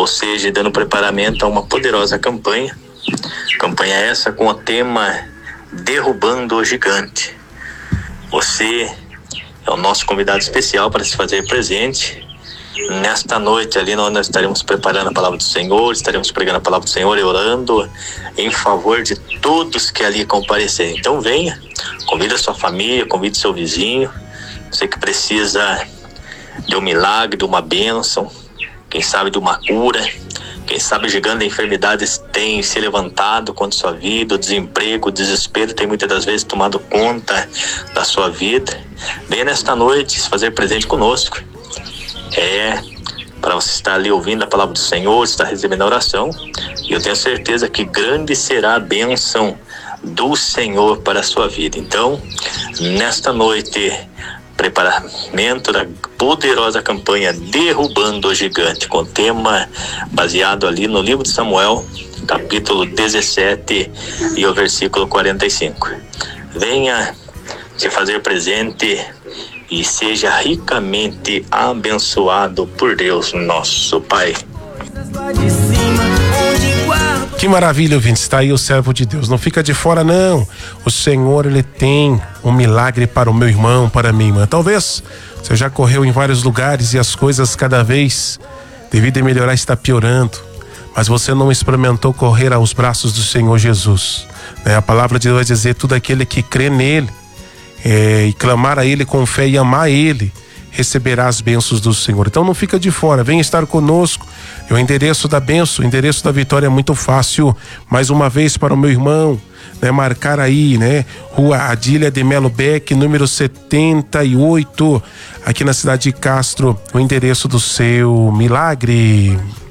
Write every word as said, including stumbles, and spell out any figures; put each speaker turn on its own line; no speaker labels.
ou seja, dando preparamento a uma poderosa campanha. Campanha essa com o tema Derrubando o Gigante. Você é o nosso convidado especial para se fazer presente nesta noite ali, onde nós estaremos preparando a palavra do Senhor, estaremos pregando a palavra do Senhor e orando em favor de todos que ali comparecerem. Então venha, convide a sua família, convide seu vizinho, você que precisa de um milagre, de uma bênção, quem sabe de uma cura, quem sabe gigante de enfermidades tem se levantado contra a sua vida, o desemprego, o desespero tem muitas das vezes tomado conta da sua vida. Venha nesta noite se fazer presente conosco. É para você estar ali ouvindo a palavra do Senhor, estar recebendo a oração, e eu tenho certeza que grande será a bênção do Senhor para a sua vida. Então, nesta noite, preparamento da poderosa campanha Derrubando o Gigante, com tema baseado ali no livro de Samuel, capítulo dezessete e o versículo quarenta e cinco. Venha se fazer presente e seja ricamente abençoado por Deus, nosso Pai.
Que maravilha, ouvinte, está aí o servo de Deus, não fica de fora não. O Senhor, ele tem um milagre para o meu irmão, para a minha irmã. Talvez você já correu em vários lugares e as coisas cada vez, devido a melhorar, está piorando, mas você não experimentou correr aos braços do Senhor Jesus, né? A palavra de Deus vai dizer: tudo aquele que crê nele é, e clamar a ele com fé e amar ele, receberá as bênçãos do Senhor. Então não fica de fora, vem estar conosco. E o endereço da bênção, o endereço da vitória é muito fácil. Mais uma vez para o meu irmão, né, marcar aí, né? Rua Adília de Melo Beck, número setenta e oito, aqui na cidade de Castro, o endereço do seu milagre.